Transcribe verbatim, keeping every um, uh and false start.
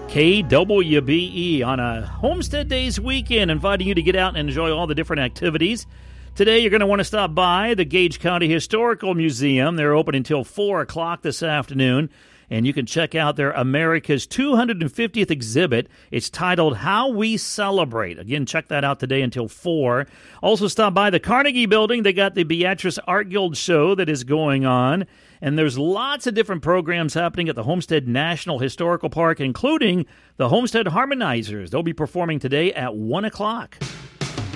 K W B E on a Homestead Days weekend, inviting you to get out and enjoy all the different activities. Today, you're going to want to stop by the Gage County Historical Museum. They're open until four o'clock this afternoon, and you can check out their America's two hundred fiftieth exhibit. It's titled How We Celebrate. Again, check that out today until four. Also, stop by the Carnegie Building. They got the Beatrice Art Guild show that is going on. And there's lots of different programs happening at the Homestead National Historical Park, including the Homestead Harmonizers. They'll be performing today at one o'clock.